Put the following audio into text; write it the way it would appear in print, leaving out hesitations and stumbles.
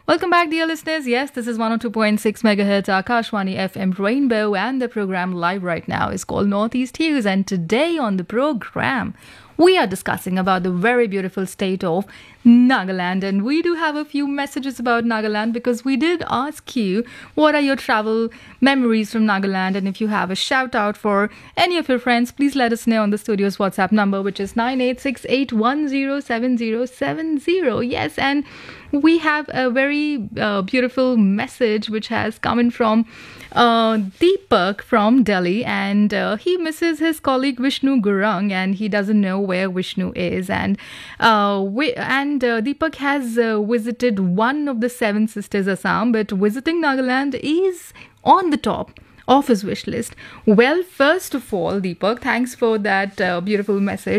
Welcome back, dear listeners. Yes, this is 102.6 megahertz Akashwani FM Rainbow, and the program live right now is called Northeast Hues. And today on the program, we are discussing about the very beautiful state of Nagaland. And we do have a few messages about Nagaland because we did ask you what are your travel memories from Nagaland. And if you have a shout out for any of your friends, please let us know on the studio's WhatsApp number, which is 9868107070. Yes, and we have a very beautiful message which has come in from Deepak from Delhi, and he misses his colleague Vishnu Gurung, and he doesn't know where Vishnu is. And Deepak has visited one of the Seven Sisters Assam, but visiting Nagaland is on the top of his wish list. Well, first of all, Deepak, thanks for that beautiful message.